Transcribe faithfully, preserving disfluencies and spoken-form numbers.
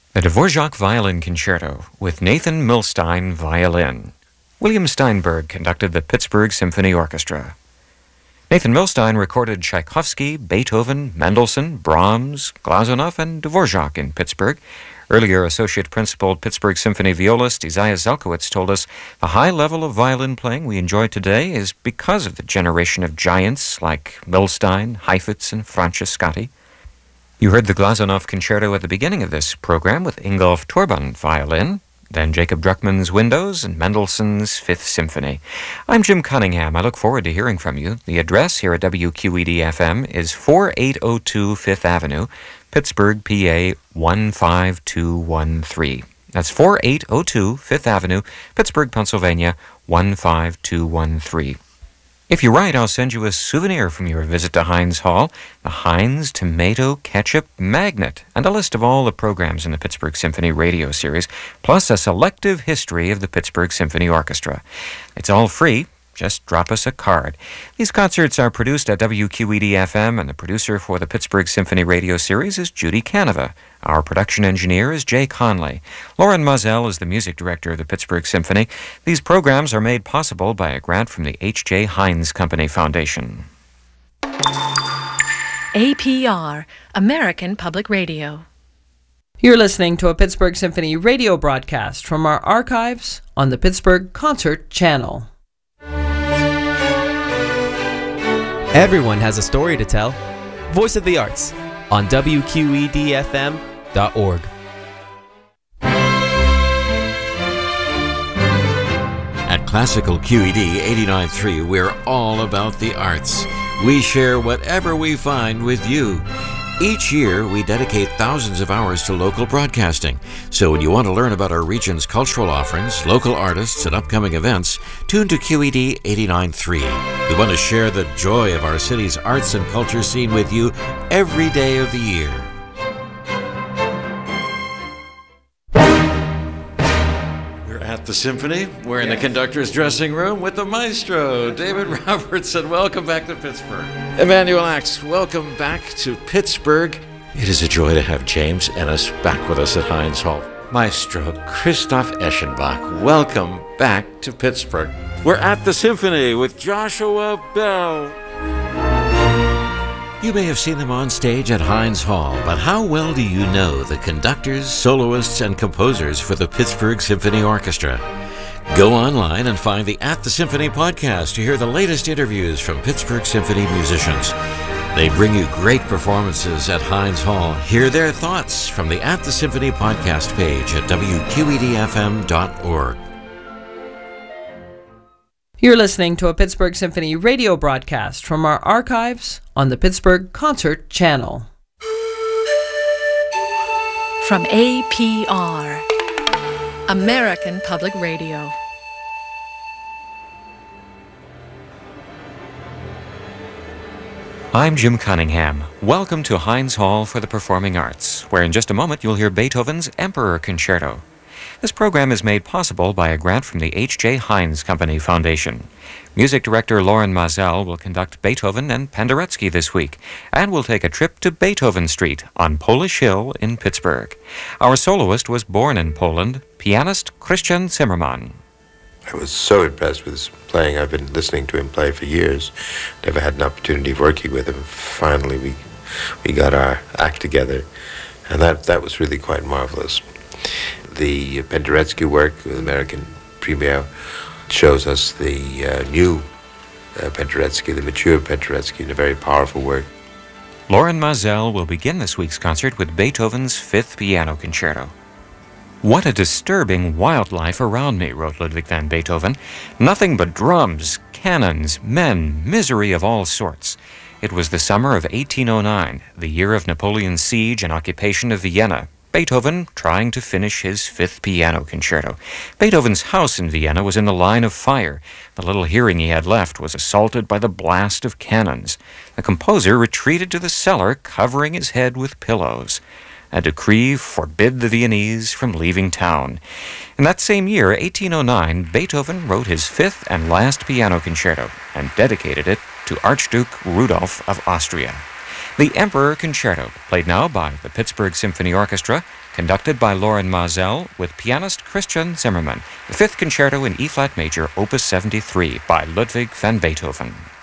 The Dvorak Violin Concerto with Nathan Milstein violin. William Steinberg conducted the Pittsburgh Symphony Orchestra. Nathan Milstein recorded Tchaikovsky, Beethoven, Mendelssohn, Brahms, Glazunov, and Dvorak in Pittsburgh. Earlier Associate Principal Pittsburgh Symphony violist Isaiah Zelkowitz told us the high level of violin playing we enjoy today is because of the generation of giants like Milstein, Heifetz, and Francescatti. You heard the Glazunov Concerto at the beginning of this program with Ingolf Torban violin, then Jacob Druckmann's Windows and Mendelssohn's Fifth Symphony. I'm Jim Cunningham. I look forward to hearing from you. The address here at W Q E D F M is forty-eight oh two Fifth Avenue, Pittsburgh, P A one five two one three. That's forty-eight oh two Fifth Avenue, Pittsburgh, Pennsylvania one five two one three. If you write, I'll send you a souvenir from your visit to Heinz Hall, the Heinz Tomato Ketchup Magnet, and a list of all the programs in the Pittsburgh Symphony radio series, plus a selective history of the Pittsburgh Symphony Orchestra. It's all free. Just drop us a card. These concerts are produced at W Q E D F M, and the producer for the Pittsburgh Symphony radio series is Judy Canova. Our production engineer is Jay Conley. Lauren Mozell is the music director of the Pittsburgh Symphony. These programs are made possible by a grant from the H J. Heinz Company Foundation. A P R, American Public Radio. You're listening to a Pittsburgh Symphony radio broadcast from our archives on the Pittsburgh Concert Channel. Everyone has a story to tell. Voice of the Arts on W Q E D F M dot org. At Classical Q E D eighty-nine point three, we're all about the arts. We share whatever we find with you. Each year, we dedicate thousands of hours to local broadcasting. So when you want to learn about our region's cultural offerings, local artists, and upcoming events, tune to Q E D eighty-nine point three. We want to share the joy of our city's arts and culture scene with you every day of the year. We're at the Symphony. We're in the conductor's dressing room with the maestro, David Robertson. Welcome back to Pittsburgh. Emmanuel Axe, welcome back to Pittsburgh. It is a joy to have James Ennis back with us at Heinz Hall. Maestro Christoph Eschenbach, welcome back to Pittsburgh. We're at the Symphony with Joshua Bell. You may have seen them on stage at Heinz Hall, but how well do you know the conductors, soloists, and composers for the Pittsburgh Symphony Orchestra? Go online and find the At the Symphony podcast to hear the latest interviews from Pittsburgh Symphony musicians. They bring you great performances at Heinz Hall. Hear their thoughts from the At the Symphony podcast page at W Q E D F M dot org. You're listening to a Pittsburgh Symphony radio broadcast from our archives on the Pittsburgh Concert Channel. From A P R, American Public Radio. I'm Jim Cunningham. Welcome to Heinz Hall for the Performing Arts, where in just a moment you'll hear Beethoven's Emperor Concerto. This program is made possible by a grant from the H J. Heinz Company Foundation. Music director Lauren Mozell will conduct Beethoven and Penderecki this week, and will take a trip to Beethoven Street on Polish Hill in Pittsburgh. Our soloist was born in Poland, pianist Christian Zimmermann. I was so impressed with his playing. I've been listening to him play for years. Never had an opportunity of working with him. Finally, we we got our act together, and that, that was really quite marvelous. The Penderecki work, the American premiere, shows us the uh, new uh, Penderecki, the mature Penderecki, in a very powerful work. Lauren Mozell will begin this week's concert with Beethoven's Fifth Piano Concerto. "What a disturbing wildlife around me," wrote Ludwig van Beethoven. "Nothing but drums, cannons, men, misery of all sorts." It was the summer of eighteen oh nine, the year of Napoleon's siege and occupation of Vienna. Beethoven trying to finish his Fifth Piano Concerto. Beethoven's house in Vienna was in the line of fire. The little hearing he had left was assaulted by the blast of cannons. The composer retreated to the cellar, covering his head with pillows. A decree forbid the Viennese from leaving town. In that same year, eighteen oh nine, Beethoven wrote his fifth and last piano concerto and dedicated it to Archduke Rudolph of Austria. The Emperor Concerto, played now by the Pittsburgh Symphony Orchestra, conducted by Lauren Mazel with pianist Christian Zimmermann, the Fifth Concerto in E-flat major, Opus seventy-three by Ludwig van Beethoven.